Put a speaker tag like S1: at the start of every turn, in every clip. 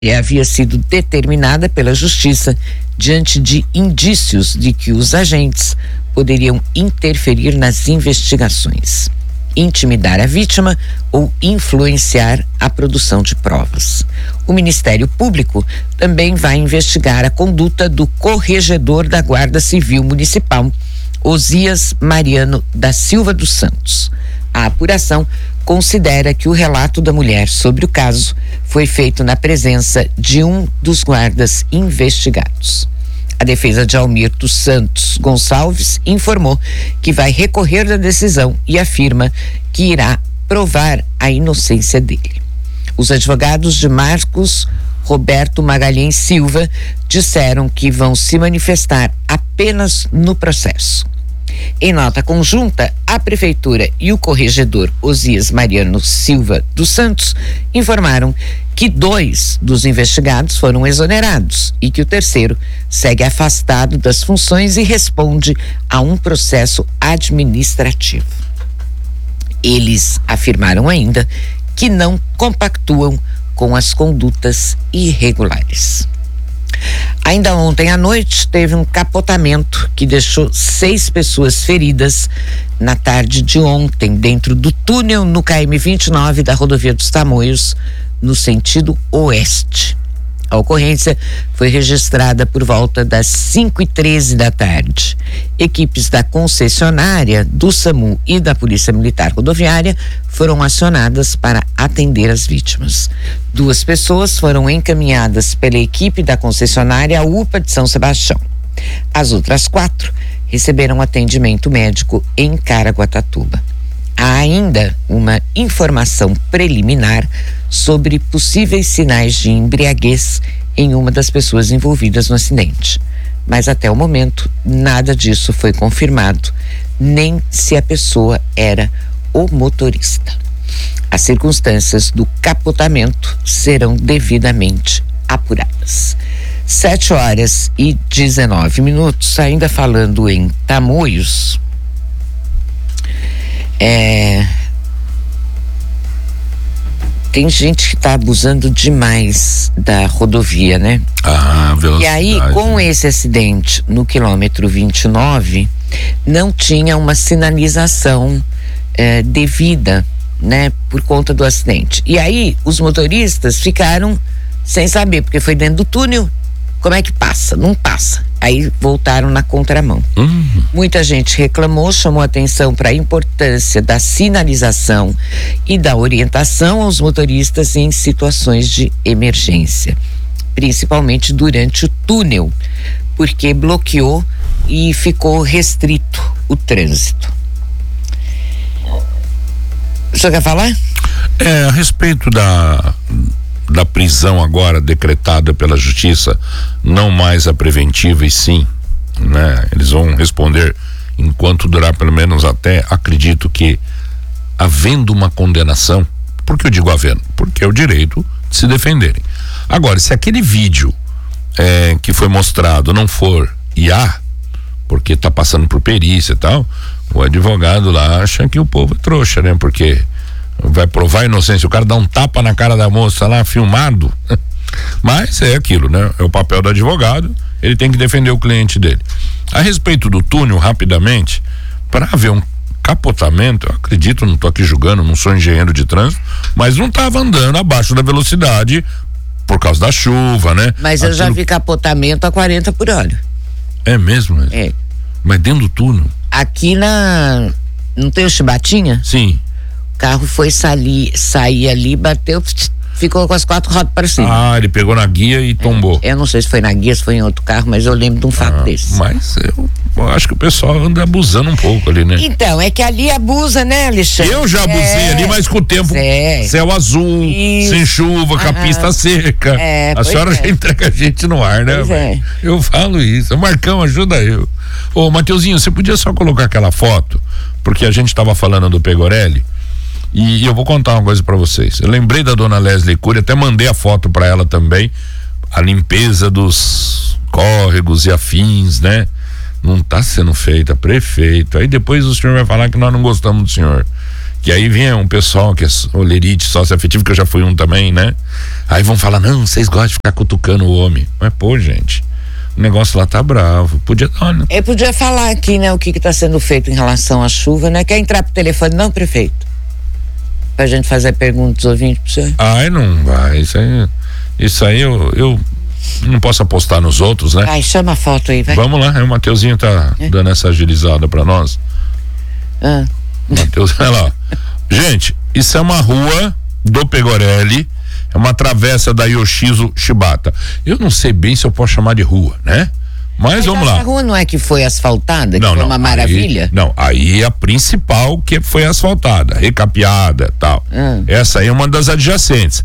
S1: havia sido determinada pela Justiça diante de indícios de que os agentes poderiam interferir nas investigações, intimidar a vítima ou influenciar a produção de provas. O Ministério Público também vai investigar a conduta do corregedor da Guarda Civil Municipal, Osias Mariano da Silva dos Santos. A apuração considera que o relato da mulher sobre o caso foi feito na presença de um dos guardas investigados. A defesa de Almir dos Santos Gonçalves informou que vai recorrer da decisão e afirma que irá provar a inocência dele. Os advogados de Marcos Roberto Magalhães Silva disseram que vão se manifestar apenas no processo. Em nota conjunta, a Prefeitura e o corregedor Osias Mariano Silva dos Santos informaram que 2 dos investigados foram exonerados e que o terceiro segue afastado das funções e responde a um processo administrativo. Eles afirmaram ainda que não compactuam com as condutas irregulares. Ainda ontem à noite teve um capotamento que deixou 6 pessoas feridas na tarde de ontem dentro do túnel no KM-29 da Rodovia dos Tamoios, no sentido oeste. A ocorrência foi registrada por volta das 5h13 da tarde. Equipes da concessionária, do SAMU e da Polícia Militar Rodoviária foram acionadas para atender as vítimas. 2 pessoas foram encaminhadas pela equipe da concessionária à UPA de São Sebastião. As outras 4 receberam atendimento médico em Caraguatatuba. Há ainda uma informação preliminar sobre possíveis sinais de embriaguez em uma das pessoas envolvidas no acidente. Mas até o momento, nada disso foi confirmado, nem se a pessoa era o motorista. As circunstâncias do capotamento serão devidamente apuradas. 7h19, ainda falando em Tamoios. Tem gente que está abusando demais da rodovia, né?
S2: Velocidade.
S1: E aí, com esse acidente no quilômetro 29, não tinha uma sinalização devida, né? Por conta do acidente. E aí, os motoristas ficaram sem saber, porque foi dentro do túnel. Como é que passa? Não passa. Aí voltaram na contramão. Muita gente reclamou, chamou atenção para a importância da sinalização e da orientação aos motoristas em situações de emergência, principalmente durante o túnel, porque bloqueou e ficou restrito o trânsito. O senhor quer falar?
S2: A respeito da prisão agora decretada pela Justiça, não mais a preventiva e sim, né? Eles vão responder enquanto durar pelo menos até, acredito que havendo uma condenação, por que eu digo havendo? Porque é o direito de se defenderem. Agora, se aquele vídeo que foi mostrado não for IA, porque tá passando por perícia e tal, o advogado lá acha que o povo é trouxa, né? Porque vai provar a inocência, o cara dá um tapa na cara da moça lá, filmado. Mas é aquilo, né? É o papel do advogado, ele tem que defender o cliente dele. A respeito do túnel, rapidamente, para haver um capotamento, eu acredito, não tô aqui julgando, não sou engenheiro de trânsito, mas não tava andando abaixo da velocidade por causa da chuva, né?
S1: Mas eu já vi capotamento a 40 por hora.
S2: É mesmo?
S1: É.
S2: Mas dentro do túnel?
S1: Aqui não tem o Chibatinha?
S2: Sim.
S1: O carro foi sair ali, bateu, ficou com as 4 rodas para cima.
S2: Ele pegou na guia e tombou.
S1: Eu não sei se foi na guia, se foi em outro carro, mas eu lembro de um fato desse.
S2: Mas eu acho que o pessoal anda abusando um pouco ali, né?
S1: Então, é que ali abusa, né, Alexandre?
S2: Eu já abusei ali, mas com o tempo, céu azul, sem chuva, com a pista seca. A senhora já entrega a gente no ar, né? Eu falo isso. Marcão, ajuda eu. Ô, Mateuzinho, você podia só colocar aquela foto, porque a gente estava falando do Pegorelli. E eu vou contar uma coisa pra vocês. Eu lembrei da dona Leslie Cury, até mandei a foto pra ela também. A limpeza dos córregos e afins, né? Não tá sendo feita, prefeito. Aí depois o senhor vai falar que nós não gostamos do senhor. Que aí vem um pessoal que é olerite, sócio afetivo, que eu já fui um também, né? Aí vão falar, não, vocês gostam de ficar cutucando o homem. Mas, pô, gente, o negócio lá tá bravo. Podia dar, né?
S1: Eu podia falar aqui, né, o que tá sendo feito em relação à chuva, né? Quer entrar pro telefone, não, prefeito? Pra gente fazer perguntas ouvintes pro senhor?
S2: Ai, não vai. Isso aí eu não posso apostar nos outros, né?
S1: Ai, chama a foto aí, vai.
S2: Vamos lá, o Mateuzinho tá dando essa agilizada pra nós. Mateus, olha lá. Gente, isso é uma rua do Pegorelli, é uma travessa da Yoshizo Shibata. Eu não sei bem se eu posso chamar de rua, né? Mas vamos lá.
S1: Essa rua não é que foi asfaltada, que foi uma maravilha?
S2: Aí a principal que foi asfaltada, recapeada, tal. Essa aí é uma das adjacentes.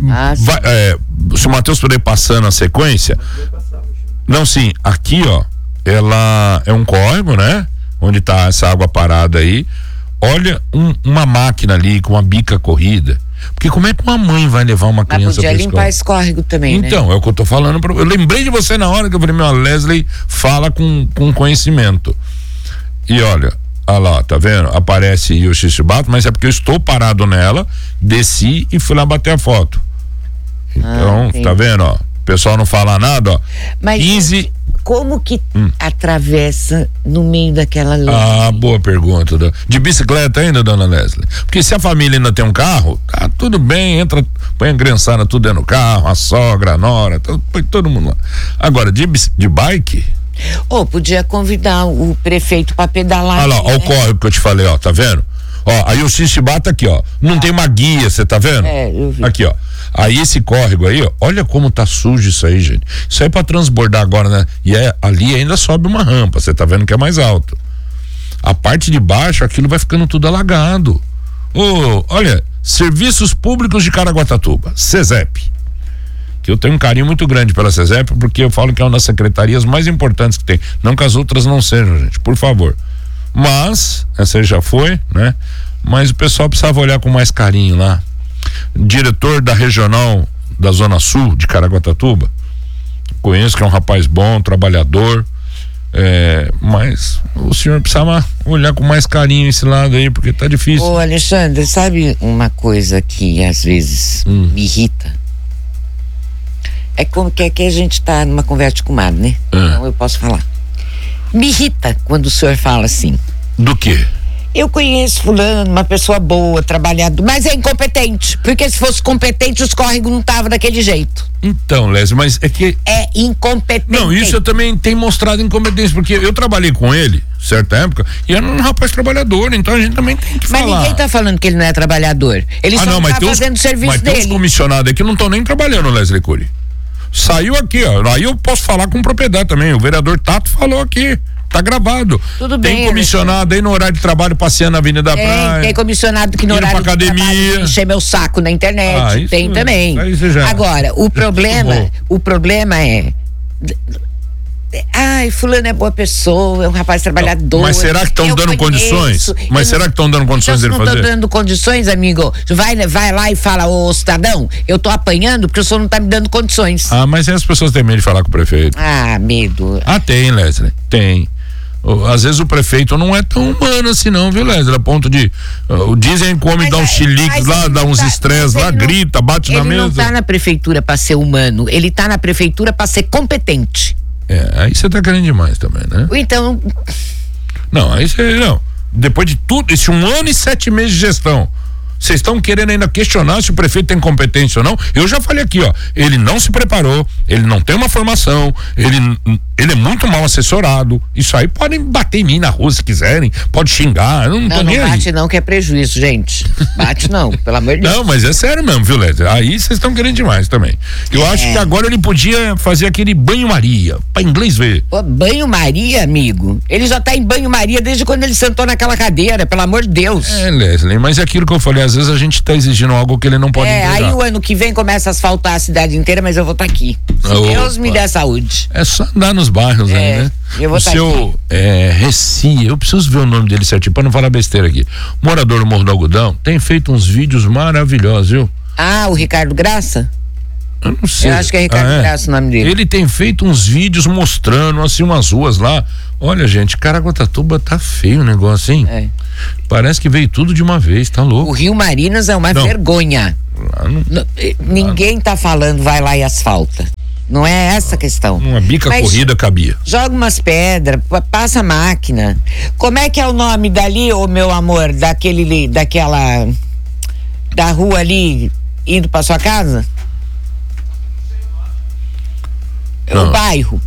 S2: Se o Matheus puder passar na sequência. Não, sim, aqui, ó, ela é um córrego, né? Onde tá essa água parada aí. Olha uma máquina ali com uma bica corrida. Porque como é que uma mãe vai levar uma criança
S1: pra escola? Podia limpar esse córrego também,
S2: então,
S1: né?
S2: É o que eu tô falando. Eu lembrei de você na hora que eu falei, meu, a Leslie fala com conhecimento. E olha lá, tá vendo? Aparece Yoshi Shibata, mas é porque eu estou parado nela, desci e fui lá bater a foto. Então, tá vendo, ó? O pessoal não fala nada, ó.
S1: Mas
S2: 15...
S1: como que atravessa no meio daquela lei?
S2: Boa pergunta. De bicicleta ainda, dona Leslie? Porque se a família ainda tem um carro, tá tudo bem, entra, põe a criançada tudo dentro do carro, a sogra, a nora, põe todo mundo lá. Agora, de bike...
S1: podia convidar o prefeito pra pedalar.
S2: Olha lá, ó, o córrego que eu te falei, ó, tá vendo? Ó, aí o Shibata aqui, ó, não tem uma guia, você tá vendo?
S1: Eu vi.
S2: Aqui, ó. Aí esse córrego aí, ó, olha como tá sujo isso aí, gente. Isso aí é pra transbordar agora, né? E ali ainda sobe uma rampa, você tá vendo que é mais alto. A parte de baixo, aquilo vai ficando tudo alagado. Olha, Serviços Públicos de Caraguatatuba, SESEP. Que eu tenho um carinho muito grande pela SESEP, porque eu falo que é uma das secretarias mais importantes que tem. Não que as outras não sejam, gente, por favor. Mas, essa aí já foi, né? Mas o pessoal precisava olhar com mais carinho lá. Diretor da regional da Zona Sul de Caraguatatuba, conheço, que é um rapaz bom, trabalhador, mas o senhor precisava olhar com mais carinho esse lado aí, porque tá difícil.
S1: Ô, Alexandre, sabe uma coisa que às vezes me irrita? É como que a gente tá numa conversa de comadre, né? Então eu posso falar. Me irrita quando o senhor fala assim.
S2: Do quê?
S1: Eu conheço fulano, uma pessoa boa, trabalhador, mas é incompetente, porque se fosse competente os córregos não estavam daquele jeito.
S2: Então, Leslie, mas é que...
S1: É incompetente.
S2: Não, isso eu também tenho mostrado incompetência, porque eu trabalhei com ele, certa época, e era um rapaz trabalhador, então a gente também tem que falar.
S1: Mas ninguém tá falando que ele não é trabalhador. Ele só não tá fazendo o serviço dele.
S2: Mas tem uns comissionados aí que não estão nem trabalhando, Leslie Cury. Saiu aqui, ó, aí eu posso falar com propriedade também, o vereador Tato falou aqui. Tá gravado.
S1: Tudo bem.
S2: Tem comissionado aí no horário de trabalho passeando na Avenida da Praia.
S1: Tem comissionado que no horário de trabalho encher meu saco na internet.
S2: Isso,
S1: tem também. Agora, o problema é. Ai, fulano é boa pessoa, é um rapaz trabalhador.
S2: Mas será que estão dando condições? Mas será que estão dando condições dele fazer?
S1: Não estão dando condições, amigo. Vai lá e fala, ô cidadão, eu tô apanhando porque o senhor não tá me dando condições.
S2: Mas as pessoas têm medo de falar com o prefeito.
S1: Medo.
S2: Tem, Leslie, tem. Às vezes o prefeito não é tão humano assim não, viu, Leslie? A ponto de dizem que o homem dá uns chiliques lá, dá uns estresses lá, grita, bate na mesa.
S1: Ele não tá na prefeitura pra ser humano, ele tá na prefeitura pra ser competente.
S2: Aí você tá querendo demais também, né?
S1: Então...
S2: Não, aí você... Não. Depois de tudo, esse 1 ano e 7 meses de gestão, vocês estão querendo ainda questionar se o prefeito tem competência ou não? Eu já falei aqui, ó, ele não se preparou, ele não tem uma formação, ele é muito mal assessorado. Isso aí podem bater em mim na rua se quiserem, pode xingar, eu não tô nem aí. Não
S1: bate não, que é prejuízo, gente. Bate não, pelo amor de Deus.
S2: Não, mas é sério mesmo, viu, Léo? Aí vocês estão querendo demais também. Eu acho que agora ele podia fazer aquele banho-maria, pra inglês ver.
S1: Banho-maria, amigo? Ele já tá em banho-maria desde quando ele sentou naquela cadeira, pelo amor de Deus.
S2: Leslie, mas é aquilo que eu falei, às vezes a gente tá exigindo algo que ele não pode entregar.
S1: Aí o ano que vem começa a asfaltar a cidade inteira, mas eu vou estar aqui. Se Deus me der saúde.
S2: É só andar nos bairros aí, né?
S1: Eu vou estar aqui.
S2: Reci, eu preciso ver o nome dele certinho pra não falar besteira aqui. Morador do Morro do Algodão, tem feito uns vídeos maravilhosos, viu?
S1: O Ricardo Graça?
S2: Eu não sei.
S1: Eu acho que é Ricardo Graça o nome dele.
S2: Ele tem feito uns vídeos mostrando assim umas ruas lá. Olha, gente, Caraguatatuba tá feio o negócio, hein? É. Parece que veio tudo de uma vez, tá louco.
S1: O Rio Marinas é uma vergonha. Ninguém tá falando vai lá e asfalta. Não é essa a questão.
S2: Uma bica corrida cabia.
S1: Joga umas pedras, passa a máquina. Como é que é o nome dali, ô meu amor, daquela da rua ali indo pra sua casa? O bairro.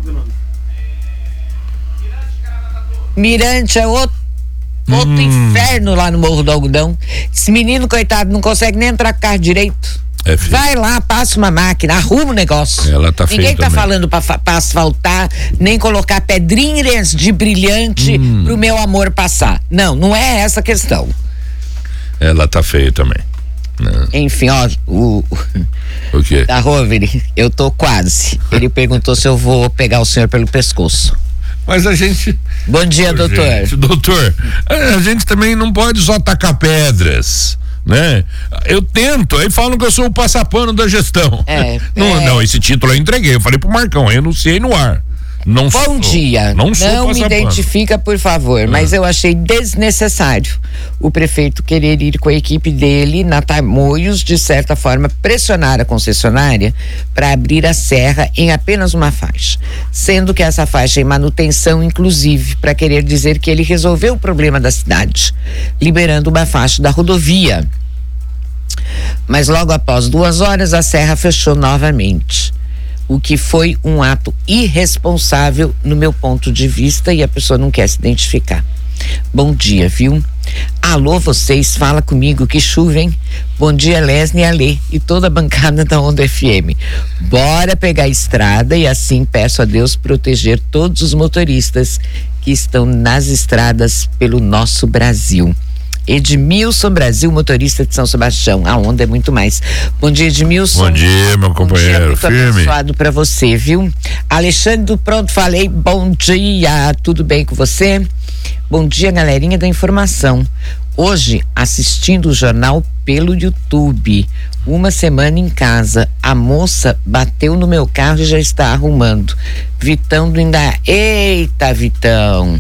S1: Mirante é outro inferno lá no Morro do Algodão. Esse menino, coitado, não consegue nem entrar com o carro direito. Vai lá, passa uma máquina, arruma o negócio. Ninguém tá falando pra asfaltar, nem colocar pedrinhas de brilhante pro meu amor passar. Não é essa a questão.
S2: Ela tá feia também.
S1: Enfim, ó, o
S2: quê?
S1: Da Roveri, eu tô quase. Ele perguntou se eu vou pegar o senhor pelo pescoço.
S2: Mas a gente...
S1: Bom dia, doutor.
S2: Doutor, a gente também não pode só tacar pedras, né? Eu tento, aí falam que eu sou o passapano da gestão. Não, esse título eu entreguei, eu falei pro Marcão, eu renunciei no ar.
S1: Bom dia. Não me identifica, por favor, mas eu achei desnecessário o prefeito querer ir com a equipe dele na Tamoios, de certa forma pressionar a concessionária para abrir a serra em apenas uma faixa, sendo que essa faixa é em manutenção, inclusive, para querer dizer que ele resolveu o problema da cidade, liberando uma faixa da rodovia. Mas logo após 2 horas a serra fechou novamente, o que foi um ato irresponsável no meu ponto de vista, e a pessoa não quer se identificar. Bom dia, viu? Alô, vocês, fala comigo, que chuva, hein? Bom dia, Lesne e Alê e toda a bancada da Onda FM. Bora pegar a estrada e assim peço a Deus proteger todos os motoristas que estão nas estradas pelo nosso Brasil. Edmilson Brasil, motorista de São Sebastião. A Onda é muito mais. Bom dia, Edmilson.
S2: Bom dia, meu companheiro. Bom dia, muito firme.
S1: Abençoado pra você, viu? Alexandre do Pronto Falei, bom dia, tudo bem com você? Bom dia, galerinha da informação. Hoje, assistindo o jornal pelo YouTube. 1 semana em casa. A moça bateu no meu carro e já está arrumando. Vitão do Indaiá. Eita, Vitão.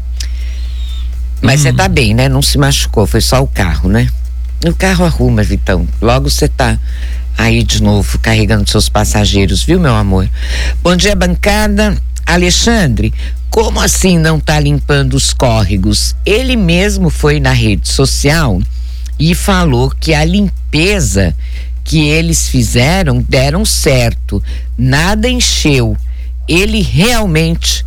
S1: Mas você tá bem, né? Não se machucou, foi só o carro, né? O carro arruma, Vitão. Logo você tá aí de novo, carregando seus passageiros, viu, meu amor? Bom dia, bancada. Alexandre, como assim não tá limpando os córregos? Ele mesmo foi na rede social e falou que a limpeza que eles fizeram deram certo. Nada encheu. Ele realmente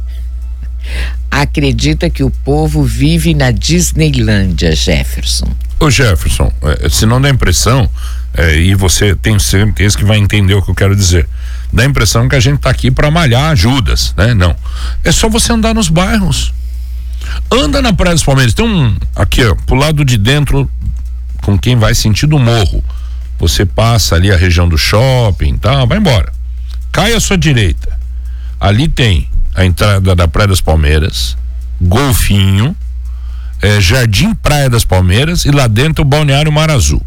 S1: acredita que o povo vive na Disneylândia, Jefferson.
S2: Ô Jefferson, se não dá impressão, e você tem certeza que vai entender o que eu quero dizer, dá a impressão que a gente tá aqui para malhar Judas, né? Não, é só você andar nos bairros, anda na Praia dos Palmeiras, tem aqui ó, pro lado de dentro, com quem vai sentido o morro, você passa ali a região do shopping, tá? Vai embora, cai à sua direita, ali tem a entrada da Praia das Palmeiras, Golfinho, Jardim Praia das Palmeiras e lá dentro o Balneário Mar Azul.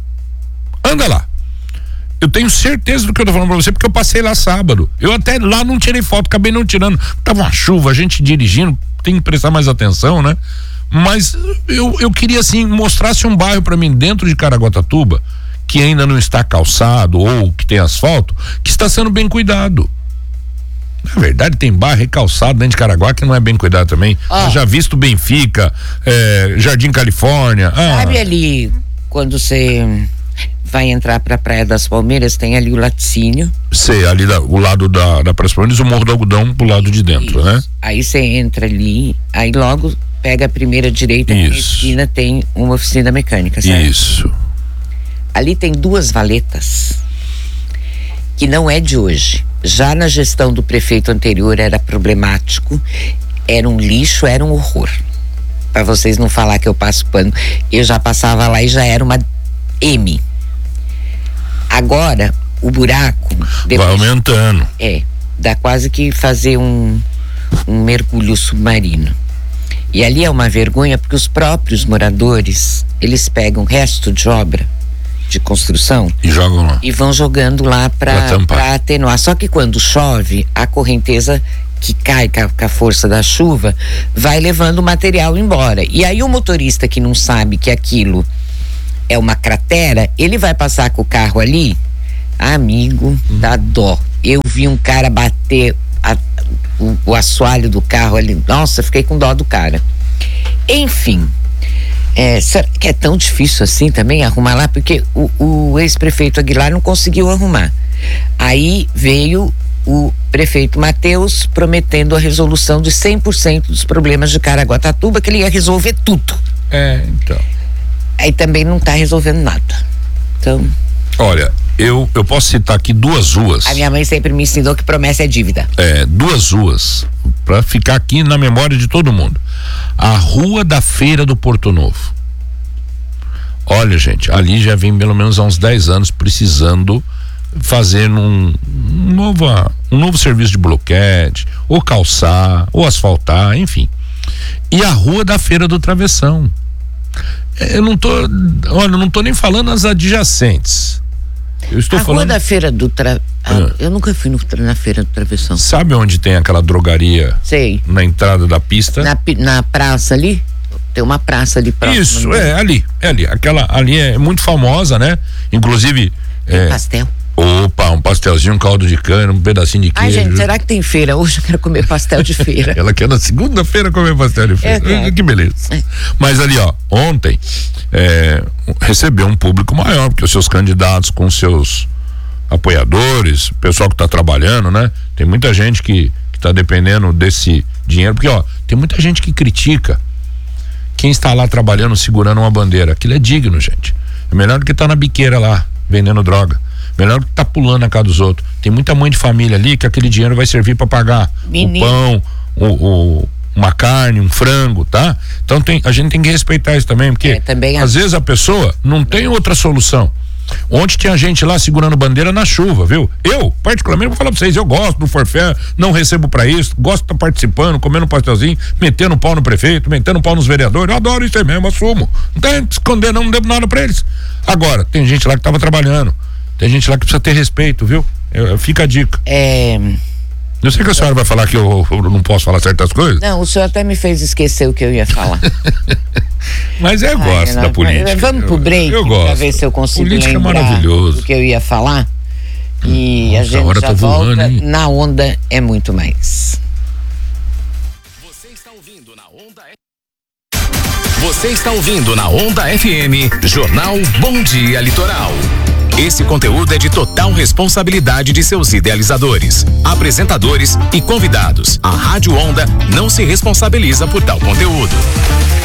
S2: Anda lá. Eu tenho certeza do que eu tô falando pra você, porque eu passei lá sábado. Eu até lá não tirei foto, acabei não tirando. Tava uma chuva, a gente dirigindo, tem que prestar mais atenção, né? Mas eu queria assim, mostrasse um bairro pra mim dentro de Caraguatatuba, que ainda não está calçado ou que tem asfalto, que está sendo bem cuidado. Na verdade, tem bairro recalçado dentro de Caraguá que não é bem cuidado também. Já visto Benfica, Jardim Califórnia.
S1: Sabe ali, quando você vai entrar pra Praia das Palmeiras, tem ali o laticínio.
S2: Sei, ali o lado da Praia das Palmeiras, o Morro do Algodão pro lado de dentro, isso, né?
S1: Aí você entra ali, aí logo pega a primeira direita, na esquina tem uma oficina mecânica, certo?
S2: Isso.
S1: Ali tem 2 valetas, que não é de hoje. Já na gestão do prefeito anterior era problemático, era um lixo, era um horror. Para vocês não falar que eu passo pano, eu já passava lá e já era uma M. Agora, o buraco...
S2: vai aumentando.
S1: Dá quase que fazer um mergulho submarino. E ali é uma vergonha porque os próprios moradores, eles pegam resto de obra, de construção.
S2: E jogam lá.
S1: E vão jogando lá para atenuar. Só que quando chove, a correnteza que cai com a força da chuva vai levando o material embora. E aí o motorista que não sabe que aquilo é uma cratera, ele vai passar com o carro ali, amigo, dá dó. Eu vi um cara bater o assoalho do carro ali, nossa, fiquei com dó do cara. Enfim, será que é tão difícil assim também arrumar lá? Porque o ex-prefeito Aguilar não conseguiu arrumar. Aí veio o prefeito Matheus prometendo a resolução de 100% dos problemas de Caraguatatuba, que ele ia resolver tudo.
S2: Então.
S1: Aí também não está resolvendo nada. Então.
S2: Olha, eu posso citar aqui 2 ruas.
S1: A minha mãe sempre me ensinou que promessa é dívida.
S2: 2 ruas, para ficar aqui na memória de todo mundo. A Rua da Feira do Porto Novo. Olha, gente, ali já vem pelo menos há uns 10 anos precisando fazer um novo serviço de bloquete, ou calçar, ou asfaltar, enfim. E a Rua da Feira do Travessão. Eu não tô nem falando as adjacentes. Eu estou falando.
S1: Rua da Feira do eu nunca fui na Feira do Travessão.
S2: Sabe onde tem aquela drogaria?
S1: Sei.
S2: Na entrada da pista?
S1: Na praça ali? Tem uma praça ali próxima.
S2: Isso, ali. Aquela ali é muito famosa, né? Inclusive.
S1: Tem pastel.
S2: Opa, um pastelzinho, um caldo de cana, um pedacinho de queijo.
S1: Ai, gente, será que tem feira? Hoje eu quero comer pastel de feira.
S2: Ela quer na segunda-feira comer pastel de feira. Que beleza. Mas ali, ontem recebeu um público maior, porque os seus candidatos com seus apoiadores, o pessoal que está trabalhando, né? Tem muita gente que está dependendo desse dinheiro, porque tem muita gente que critica quem está lá trabalhando, segurando uma bandeira. Aquilo é digno, gente. É melhor do que estar na biqueira lá, vendendo droga. Melhor do que tá pulando na casa dos outros. Tem muita mãe de família ali que aquele dinheiro vai servir para pagar o pão, uma carne, um frango, tá? Então a gente tem que respeitar isso também, porque às vezes a pessoa não tem outra solução. Ontem tinha gente lá segurando bandeira na chuva, viu? Eu, particularmente, vou falar pra vocês, eu gosto do forfé, não recebo pra isso, gosto de estar participando, comendo um pastelzinho, metendo pau no prefeito, metendo pau nos vereadores, eu adoro isso aí mesmo, assumo. Não tem que esconder não devo nada pra eles. Agora, tem gente lá que tava trabalhando. Tem gente lá que precisa ter respeito, viu? Fica a dica. Eu sei que a senhora vai falar que eu não posso falar certas coisas.
S1: Não, o senhor até me fez esquecer o que eu ia falar.
S2: Mas eu gosto da política.
S1: Vamos pro break pra ver se eu consigo
S2: política
S1: lembrar
S2: maravilhoso.
S1: o que eu ia falar. E a gente já volta voando, na Onda é muito mais.
S3: Você está ouvindo na Onda FM, Jornal Bom Dia Litoral. Esse conteúdo é de total responsabilidade de seus idealizadores, apresentadores e convidados. A Rádio Onda não se responsabiliza por tal conteúdo.